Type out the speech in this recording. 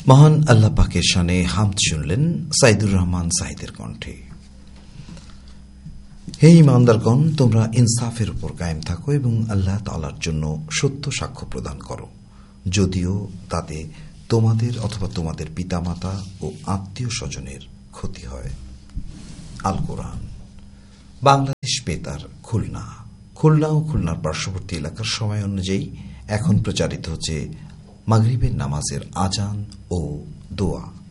মহান আল্লাহ পাকের শানে হামদ শুনলেন সাইদুর রহমান সাহিদের কণ্ঠে। হে ইমানদারগণ, তোমরা ইনসাফের উপর কায়েম থাকো এবং আল্লাহ তাআলার জন্য সত্য সাক্ষ্য প্রদান করো, যদিও তাতে তোমাদের অথবা তোমাদের পিতামাতা ও আত্মীয় স্বজনের ক্ষতি হয়। আল কোরআন। বাংলাদেশ বেতার, খুলনা। খুলনা ও খুলনার পার্শ্ববর্তী এলাকার সময় অনুযায়ী এখন প্রচারিত হচ্ছে মাগরিবের নামাজের আজান ও দোয়া।